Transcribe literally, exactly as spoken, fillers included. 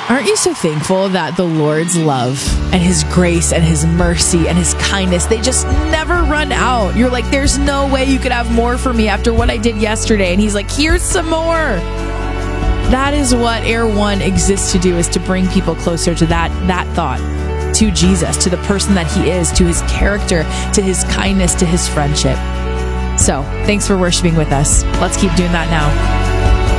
Aren't you so thankful that the Lord's love and his grace and his mercy and his kindness, they just never run out? You're like, there's no way you could have more for me after what I did yesterday. And he's like, here's some more. That is what Air One exists to do, is to bring people closer to that, that thought, to Jesus, to the person that he is, to his character, to his kindness, to his friendship. So thanks for worshiping with us. Let's keep doing that now.